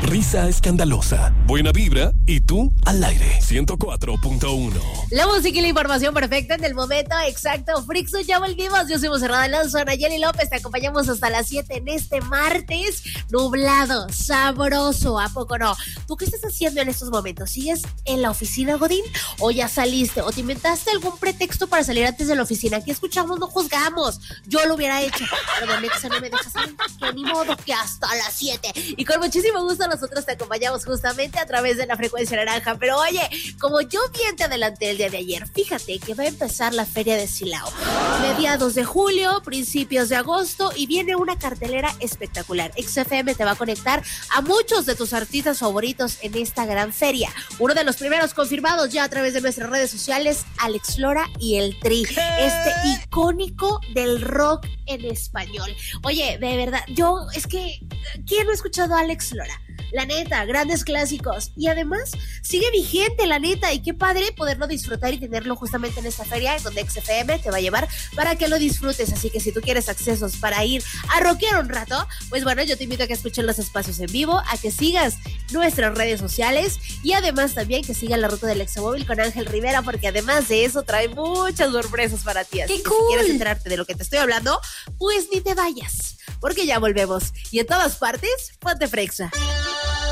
Risa escandalosa, buena vibra y tú al aire. 104.1. La música y la información perfecta en el momento exacto. Frixo, ya volvimos. Yo soy Monserrat Alonso, Nayeli López. Te acompañamos hasta las 7 en este martes nublado, sabroso. ¿A poco no? ¿Tú qué estás haciendo en estos momentos? ¿Sigues en la oficina, Godín? ¿O ya saliste? ¿O te inventaste algún pretexto para salir antes de la oficina? Aquí escuchamos, no juzgamos. Yo lo hubiera hecho, pero de Nexa no me dejas salir. Que ni modo, que hasta las 7. Y con muchísimo gusto nosotros te acompañamos justamente a través de la frecuencia naranja. Pero oye, como yo bien te adelanté el día de ayer, fíjate que va a empezar la Feria de Silao. Mediados de julio, principios de agosto, y viene una cartelera espectacular. XFM te va a conectar a muchos de tus artistas favoritos en esta gran feria. Uno de los primeros confirmados ya a través de nuestras redes sociales, Alex Lora y el Tri. Este icónico del rock en español. Oye, de verdad, ¿quién no ha escuchado a Alex Lora? La neta, grandes clásicos. Y además, sigue vigente, la neta. Y qué padre poderlo disfrutar y tenerlo justamente en esta feria donde XFM te va a llevar para que lo disfrutes. Así que si tú quieres accesos para ir a rockear un rato, pues bueno, yo te invito a que escuches los espacios en vivo, a que sigas nuestras redes sociales y además también que sigas la ruta del Examóvil con Ángel Rivera, porque además de eso trae muchas sorpresas para ti. Así ¡Qué que cool! si quieres enterarte de lo que te estoy hablando, pues ni te vayas, porque ya volvemos. Y en todas partes, ponte Frexa.